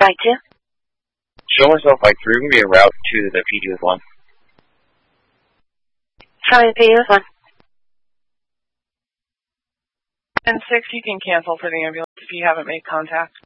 by 2. Show myself by 3 will be a route to the PD with 1. Showing PD with 1. And 6, you can cancel for the ambulance if you haven't made contact.